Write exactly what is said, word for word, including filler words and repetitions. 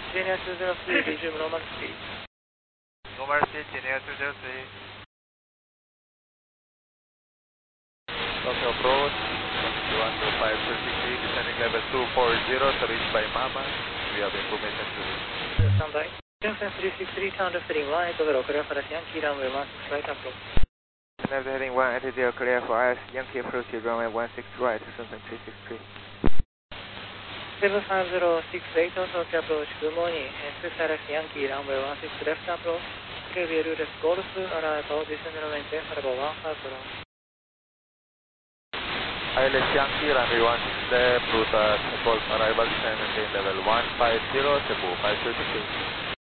Genia two zero three, resume normal speed. Normal speed, Genia two zero three. Tokyo approach, one two five two six three, descending level two four zero to reach by Mama. We have information to reach. Stand by. Junction three six three, counter heading one eight zero, clear for the Yankee runway one six right approach. Canada heading one eight zero, clear for us, Yankee approach runway one six right, Sunset three six three. seven five zero six eight, Tokyo approach, good morning. two Sarah Yankee runway one six left approach. Clear via route Golf, arrival, descending and maintain for about one five zero. I L S Yankee, runway one six left, route at Golf arrival, descend and maintain level one five zero, Cebu five two six eight.